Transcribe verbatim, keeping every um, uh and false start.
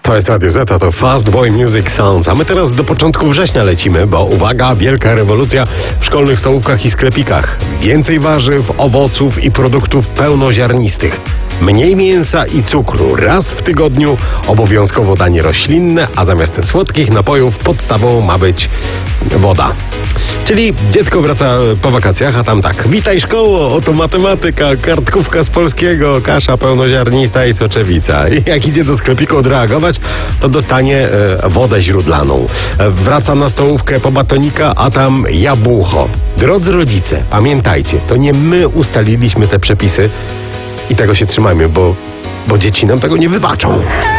To jest Radio Z, a to Fast Boy Music Sounds. A my teraz do początku września lecimy, bo uwaga, wielka rewolucja w szkolnych stołówkach i sklepikach. Więcej warzyw, owoców i produktów pełnoziarnistych. Mniej mięsa i cukru. Raz w tygodniu obowiązkowo danie roślinne, a zamiast słodkich napojów podstawą ma być woda. Czyli dziecko wraca po wakacjach, a tam tak: witaj szkoło, oto matematyka, kartkówka z polskiego, kasza pełnoziarnista i soczewica. I jak idzie do sklepiku odreagować, to dostanie e, wodę źródlaną. E, wraca na stołówkę po batonika, a tam jabłko. Drodzy rodzice, pamiętajcie, to nie my ustaliliśmy te przepisy i tego się trzymajmy, bo, bo dzieci nam tego nie wybaczą.